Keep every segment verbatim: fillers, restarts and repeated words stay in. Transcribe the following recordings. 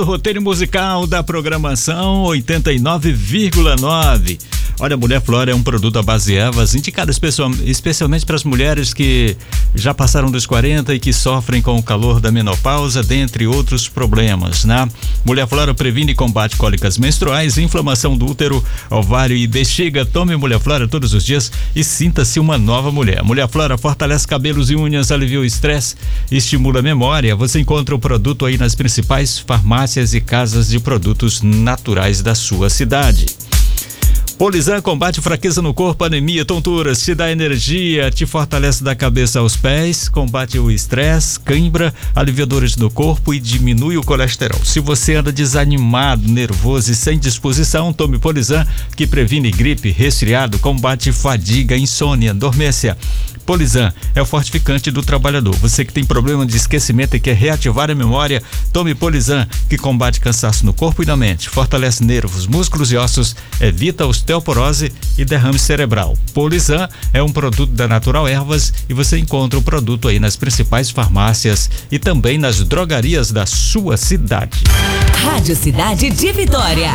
Roteiro musical da programação oitenta e nove vírgula nove. Olha, Mulher Flora é um produto à base de ervas indicado especial, especialmente para as mulheres que já passaram dos quarenta e que sofrem com o calor da menopausa, dentre outros problemas, né? Mulher Flora previne e combate cólicas menstruais, inflamação do útero, ovário e bexiga. Tome Mulher Flora todos os dias e sinta-se uma nova mulher. Mulher Flora fortalece cabelos e unhas, alivia o estresse, estimula a memória. Você encontra o produto aí nas principais farmácias e casas de produtos naturais da sua cidade. Polisan combate fraqueza no corpo, anemia, tonturas, te dá energia, te fortalece da cabeça aos pés, combate o estresse, cãibra, alivia dores no corpo e diminui o colesterol. Se você anda desanimado, nervoso e sem disposição, tome Polisan, que previne gripe, resfriado, combate fadiga, insônia, dormência. Polisan é o fortificante do trabalhador. Você que tem problema de esquecimento e quer reativar a memória, tome Polisan, que combate cansaço no corpo e na mente, fortalece nervos, músculos e ossos, evita osteoporose e derrame cerebral. Polisan é um produto da Natural Ervas e você encontra o produto aí nas principais farmácias e também nas drogarias da sua cidade. Rádio Cidade de Vitória.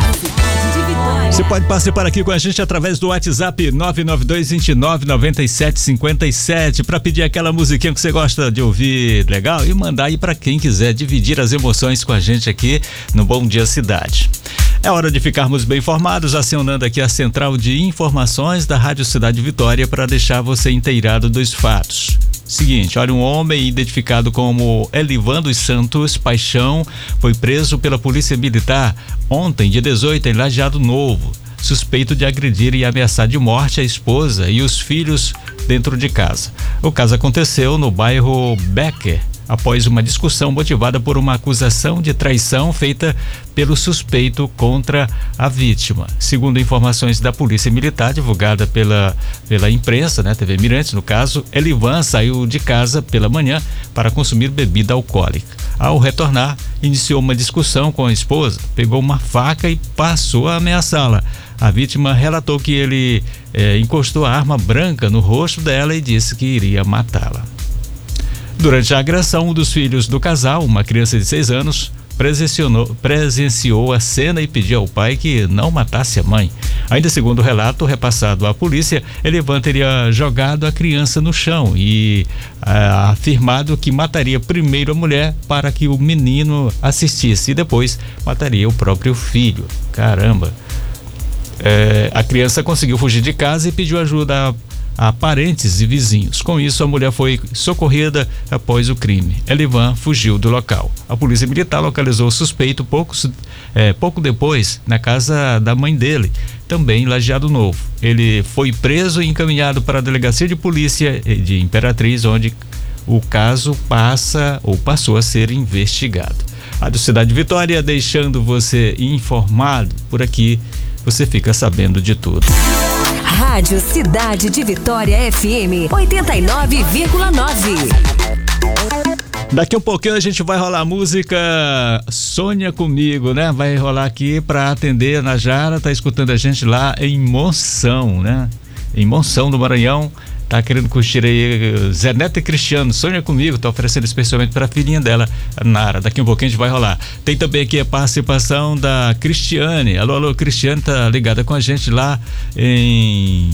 Você pode participar aqui com a gente através do WhatsApp nove nove dois, dois nove, nove sete cinco sete para pedir aquela musiquinha que você gosta de ouvir, legal? E mandar aí para quem quiser dividir as emoções com a gente aqui no Bom Dia Cidade. É hora de ficarmos bem informados, acionando aqui a central de informações da Rádio Cidade Vitória para deixar você inteirado dos fatos. Seguinte, olha, um homem identificado como Elivan dos Santos Paixão foi preso pela Polícia Militar ontem, dia dezoito, em Lajeado Novo, suspeito de agredir e ameaçar de morte a esposa e os filhos dentro de casa. O caso aconteceu no bairro Becker, após uma discussão motivada por uma acusação de traição feita pelo suspeito contra a vítima. Segundo informações da Polícia Militar divulgada pela, pela imprensa, né, T V Mirante, no caso, Elivan saiu de casa pela manhã para consumir bebida alcoólica. Ao retornar, iniciou uma discussão com a esposa, pegou uma faca e passou a ameaçá-la. A vítima relatou que ele eh, encostou a arma branca no rosto dela e disse que iria matá-la. Durante a agressão, um dos filhos do casal, uma criança de seis anos, presenciou, presenciou a cena e pediu ao pai que não matasse a mãe. Ainda segundo o relato repassado à polícia, Elivan teria jogado a criança no chão e ah, afirmado que mataria primeiro a mulher para que o menino assistisse e depois mataria o próprio filho. Caramba! É, a criança conseguiu fugir de casa e pediu ajuda a, a parentes e vizinhos. Com isso, a mulher foi socorrida após o crime. Elivan fugiu do local. A polícia militar localizou o suspeito pouco, é, pouco depois na casa da mãe dele, também em Lajeado Novo. Ele foi preso e encaminhado para a delegacia de polícia de Imperatriz, onde o caso passa ou passou a ser investigado. A do Cidade Vitória, deixando você informado por aqui. Você fica sabendo de tudo. Rádio Cidade de Vitória F M oitenta e nove vírgula nove. Daqui a um pouquinho a gente vai rolar a música Sonha Comigo, né? Vai rolar aqui para atender a Najara, tá escutando a gente lá em Monção, né? Em Monção do Maranhão. Tá querendo curtir aí Zé Neto e Cristiano, Sonha Comigo, tá oferecendo especialmente pra filhinha dela, Nara. Daqui um pouquinho a gente vai rolar. Tem também aqui a participação da Cristiane. Alô, alô, Cristiane, tá ligada com a gente lá em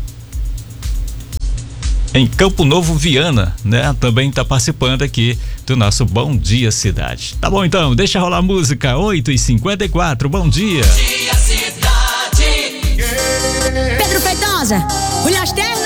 em Campo Novo, Viana, né? Também tá participando aqui do nosso Bom Dia Cidade. Tá bom então, deixa rolar a música, oito e cinquenta e quatro, bom dia. Bom Dia Cidade. Pedro Feitosa, olhaste